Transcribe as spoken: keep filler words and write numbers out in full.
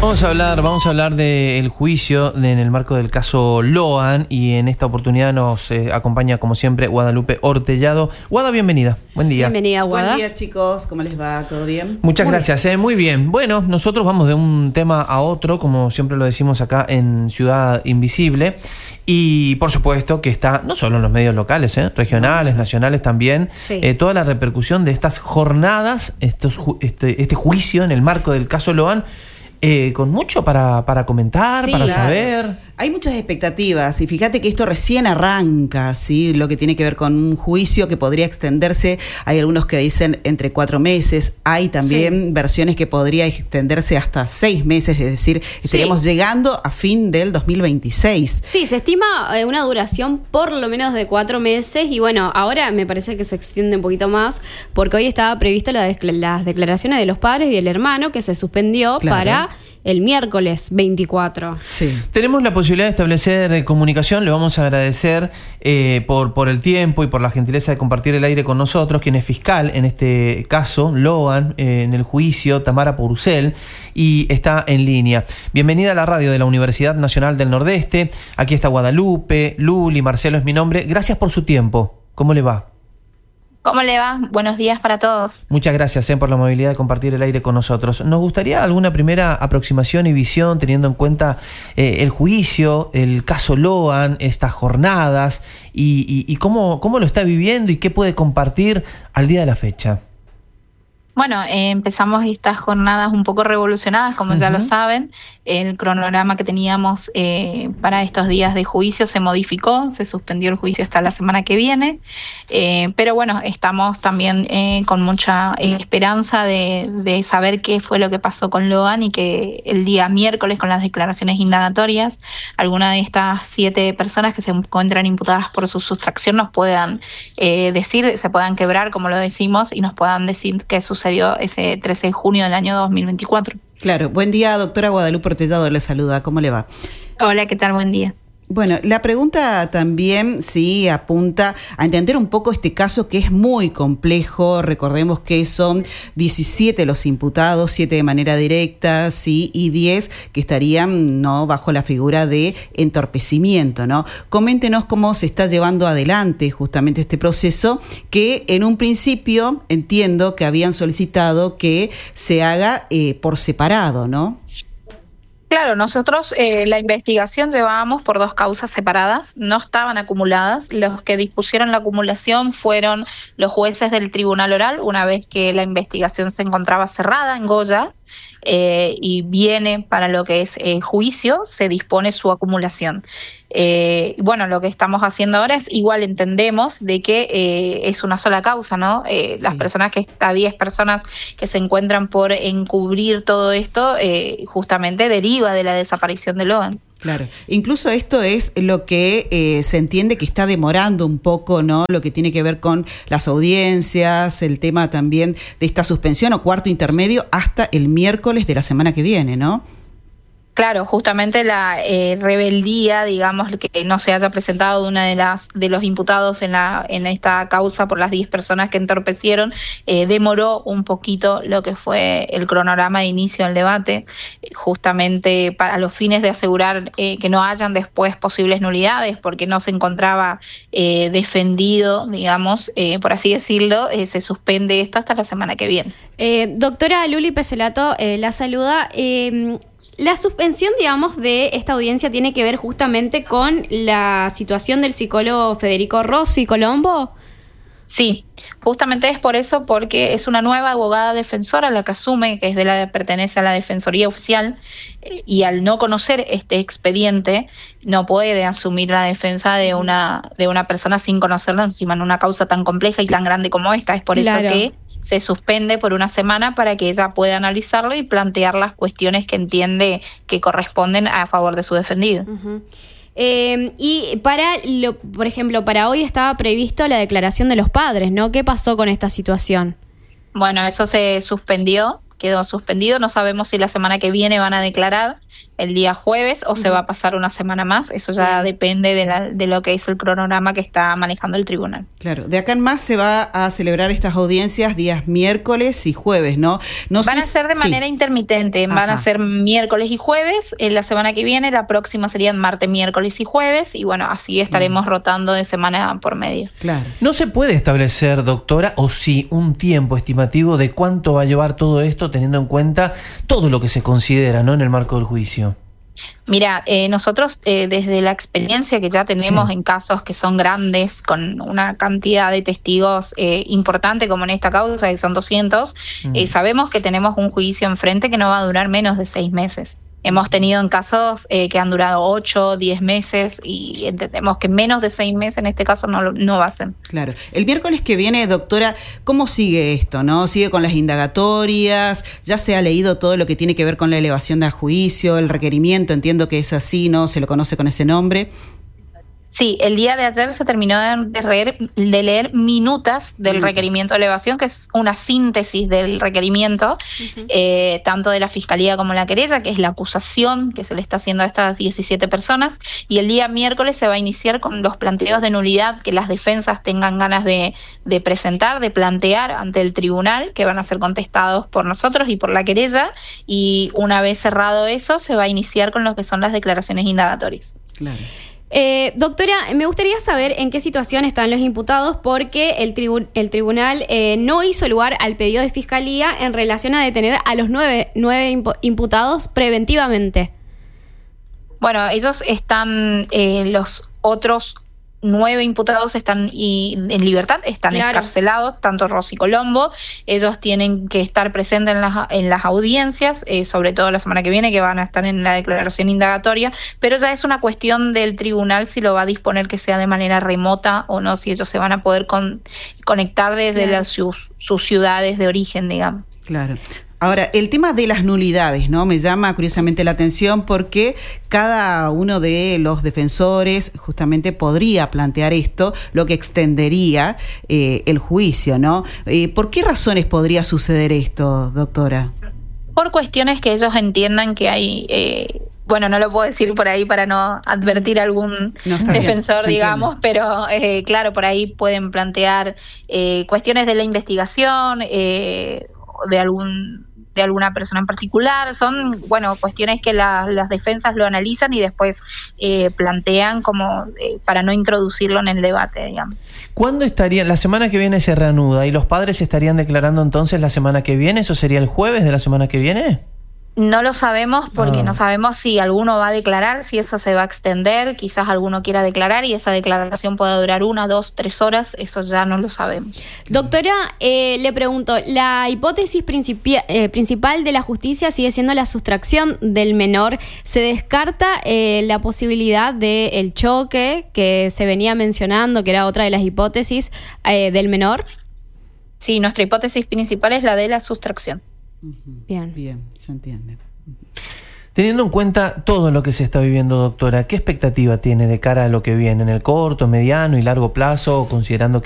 Vamos a hablar, vamos a hablar del juicio de, en el marco del caso Loan, y en esta oportunidad nos eh, acompaña como siempre Guadalupe Ortellado. Guada, bienvenida. Buen día. Bienvenida, Guada. Buen día, chicos. ¿Cómo les va? ¿Todo bien? Muchas Muy gracias, eh, muy bien. Bueno, nosotros vamos de un tema a otro, como siempre lo decimos acá en Ciudad Invisible. Y por supuesto que está no solo en los medios locales, eh, regionales, nacionales también, Sí. eh, toda la repercusión de estas jornadas, estos ju- este, este juicio en el marco del caso Loan, eh, con mucho para, para comentar, Sí, para claro. saber. Hay muchas expectativas y fíjate que esto recién arranca, ¿sí? Lo que tiene que ver con un juicio que podría extenderse. Hay algunos que dicen entre cuatro meses. Hay también Sí. versiones que podría extenderse hasta seis meses, es decir, estaríamos Sí. llegando a fin del dos mil veintiséis. Sí, se estima eh, una duración por lo menos de cuatro meses y bueno, ahora me parece que se extiende un poquito más porque hoy estaba previsto la des- las declaraciones de los padres y del hermano que se suspendió Claro. para el miércoles veinticuatro. Sí. Tenemos la posibilidad de establecer eh, comunicación. Le vamos a agradecer eh, por, por el tiempo y por la gentileza de compartir el aire con nosotros, quien es fiscal en este caso, Loan, eh, en el juicio, Tamara Porcel, y está en línea. Bienvenida a la radio de la Universidad Nacional del Nordeste. Aquí está Guadalupe, Luli, Marcelo es mi nombre. Gracias por su tiempo. ¿Cómo le va? ¿Cómo le va? Buenos días para todos. Muchas gracias eh, por la amabilidad de compartir el aire con nosotros. Nos gustaría alguna primera aproximación y visión teniendo en cuenta eh, el juicio, el caso Loan, estas jornadas y, y, y cómo, cómo lo está viviendo y qué puede compartir al día de la fecha. Bueno, eh, empezamos estas jornadas un poco revolucionadas, como ya lo Ujú. saben. El cronograma que teníamos eh, para estos días de juicio se modificó, se suspendió el juicio hasta la semana que viene. Eh, pero bueno, estamos también eh, con mucha eh, esperanza de, de saber qué fue lo que pasó con Loan y que el día miércoles, con las declaraciones indagatorias, alguna de estas siete personas que se encuentran imputadas por su sustracción nos puedan eh, decir, se puedan quebrar, como lo decimos, y nos puedan decir qué sucedió ese trece de junio del año dos mil veinticuatro. Claro. Buen día, doctora Guadalupe Ortellado, le saluda. ¿Cómo le va? Hola, ¿qué tal? Buen día. Bueno, la pregunta también sí apunta a entender un poco este caso que es muy complejo. Recordemos que son diecisiete los imputados, siete de manera directa, sí, y diez que estarían no bajo la figura de entorpecimiento, ¿no? Coméntenos cómo se está llevando adelante justamente este proceso, que en un principio entiendo que habían solicitado que se haga eh, por separado, ¿no? Claro, nosotros eh, la investigación llevábamos por dos causas separadas, no estaban acumuladas. Los que dispusieron la acumulación fueron los jueces del Tribunal Oral, una vez que la investigación se encontraba cerrada en Goya eh, y viene para lo que es eh, juicio, se dispone su acumulación. Eh, bueno, lo que estamos haciendo ahora es, igual entendemos de que eh, es una sola causa, ¿no? Eh, Sí. Las personas que, a diez personas que se encuentran por encubrir todo esto, eh, justamente deriva de la desaparición de Loan. Claro, incluso esto es lo que eh, se entiende que está demorando un poco, ¿no? Lo que tiene que ver con las audiencias, el tema también de esta suspensión o cuarto intermedio hasta el miércoles de la semana que viene, ¿no? Claro, justamente la eh, rebeldía, digamos, que no se haya presentado una de las de los imputados en la en esta causa por las diez personas que entorpecieron, eh, demoró un poquito lo que fue el cronograma de inicio del debate, eh, justamente para los fines de asegurar eh, que no hayan después posibles nulidades, porque no se encontraba eh, defendido, digamos, eh, por así decirlo, eh, se suspende esto hasta la semana que viene. Eh, doctora Luli Pescelato, eh, la saluda. Eh, La suspensión, digamos, de esta audiencia tiene que ver justamente con la situación del psicólogo Federico Rossi Colombo. Sí, justamente es por eso, porque es una nueva abogada defensora la que asume, que es de la pertenece a la Defensoría Oficial, eh, y al no conocer este expediente no puede asumir la defensa de una de una persona sin conocerlo, encima en una causa tan compleja y tan grande como esta. Es por Claro. eso que se suspende por una semana para que ella pueda analizarlo y plantear las cuestiones que entiende que corresponden a favor de su defendido. Uh-huh. Eh, y para, lo, por ejemplo, para hoy estaba previsto la declaración de los padres, ¿no? ¿Qué pasó con esta situación? Bueno, eso se suspendió, quedó suspendido. No sabemos si la semana que viene van a declarar. el día jueves o uh-huh. se va a pasar una semana más. Eso ya uh-huh. depende de, la, de lo que es el cronograma que está manejando el tribunal. Claro, de acá en más se va a celebrar estas audiencias días miércoles y jueves, ¿no? no Van sé a ser de si... manera intermitente, Ajá. van a ser miércoles y jueves, en la semana que viene, la próxima serían martes, miércoles y jueves, y bueno, así estaremos uh-huh. rotando de semana por medio. Claro. ¿No se puede establecer, doctora, o sí, un tiempo estimativo de cuánto va a llevar todo esto, teniendo en cuenta todo lo que se considera, ¿no?, en el marco del juicio? Mira, eh, nosotros eh, desde la experiencia que ya tenemos sí. en casos que son grandes, con una cantidad de testigos eh, importante, como en esta causa, que son doscientos, mm. eh, sabemos que tenemos un juicio enfrente que no va a durar menos de seis meses. Hemos tenido en casos eh, que han durado ocho, diez meses y entendemos que menos de seis meses en este caso no, no va a ser. Claro. El miércoles que viene, doctora, ¿cómo sigue esto? ¿No? ¿Sigue con las indagatorias? ¿Ya se ha leído todo lo que tiene que ver con la elevación de juicio, el requerimiento? Entiendo que es así, ¿no? Se lo conoce con ese nombre. Sí, el día de ayer se terminó de leer, de leer minutas del minutas. requerimiento de elevación, que es una síntesis del requerimiento, uh-huh. eh, tanto de la Fiscalía como la querella, que es la acusación que se le está haciendo a estas diecisiete personas, y el día miércoles se va a iniciar con los planteos de nulidad que las defensas tengan ganas de, de presentar, de plantear ante el tribunal, que van a ser contestados por nosotros y por la querella, y una vez cerrado eso, se va a iniciar con lo que son las declaraciones indagatorias. Claro. Eh, doctora, me gustaría saber en qué situación están los imputados porque el, tribu- el tribunal eh, no hizo lugar al pedido de fiscalía en relación a detener a los nueve, nueve imp- imputados preventivamente. Bueno, ellos están, eh, los otros nueve imputados están y, en libertad, están claro. escarcelados, tanto Rosy Colombo. Ellos tienen que estar presentes en las, en las audiencias, eh, sobre todo la semana que viene, que van a estar en la declaración indagatoria, pero ya es una cuestión del tribunal si lo va a disponer que sea de manera remota o no, si ellos se van a poder con, conectar desde claro. las, sus, sus ciudades de origen, digamos. Claro. Ahora, el tema de las nulidades, ¿no? Me llama curiosamente la atención porque cada uno de los defensores justamente podría plantear esto, lo que extendería eh, el juicio, ¿no? Eh, ¿Por qué razones podría suceder esto, doctora? Por cuestiones que ellos entiendan que hay... Eh, bueno, no lo puedo decir por ahí para no advertir a algún no, defensor, bien, digamos, pero eh, claro, por ahí pueden plantear eh, cuestiones de la investigación, eh, de algún... de alguna persona en particular, son, bueno, cuestiones que la, las defensas lo analizan y después eh, plantean como eh, para no introducirlo en el debate, digamos. ¿Cuándo estaría? La semana que viene se reanuda y los padres estarían declarando entonces la semana que viene, ¿eso sería el jueves de la semana que viene? No lo sabemos porque ah. no sabemos si alguno va a declarar, si eso se va a extender, quizás alguno quiera declarar y esa declaración pueda durar una, dos, tres horas, eso ya no lo sabemos. Doctora, eh, le pregunto, ¿la hipótesis principi- eh, principal de la justicia sigue siendo la sustracción del menor? ¿Se descarta eh, la posibilidad del choque que se venía mencionando, que era otra de las hipótesis eh, del menor? Sí, nuestra hipótesis principal es la de la sustracción. Bien. Bien, se entiende. Teniendo en cuenta todo lo que se está viviendo, doctora, ¿qué expectativa tiene de cara a lo que viene en el corto, mediano y largo plazo, considerando que